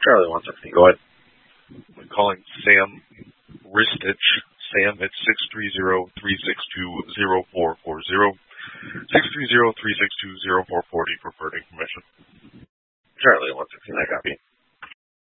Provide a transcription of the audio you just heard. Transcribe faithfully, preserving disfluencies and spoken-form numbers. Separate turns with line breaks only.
Charlie one seventeen. Go ahead.
I'm calling Sam Ristich. Sam at six three zero, three six two, zero four four zero. six three zero, three six two, zero four four zero, preferred